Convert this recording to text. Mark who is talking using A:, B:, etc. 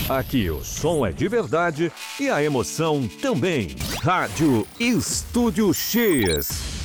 A: Aqui o som é de verdade e a emoção também. Rádio Estúdio X.